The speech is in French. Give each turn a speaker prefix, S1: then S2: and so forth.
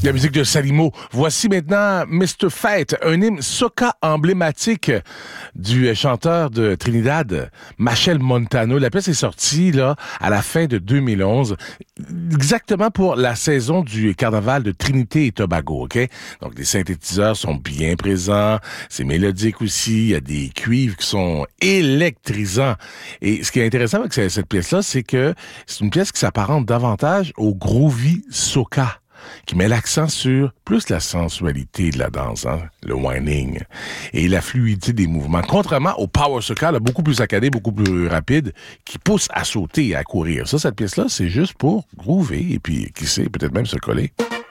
S1: La musique de Salimo. Voici maintenant Mr. Fate, un hymne soca emblématique du chanteur de Trinidad, Machel Montano. La pièce est sortie là à la fin de 2011, exactement pour la saison du carnaval de Trinité et Tobago, OK? Donc les synthétiseurs sont bien présents, c'est mélodique aussi, il y a des cuivres qui sont électrisants. Et ce qui est intéressant avec cette pièce-là, c'est que c'est une pièce qui s'apparente davantage au groovy soca, qui met l'accent sur plus la sensualité de la danse, hein, le whining, et la fluidité des mouvements. Contrairement au power soca, là, beaucoup plus saccadé, beaucoup plus rapide, qui pousse à sauter et à courir. Ça, cette pièce-là, c'est juste pour groover et puis, qui sait, peut-être même se coller.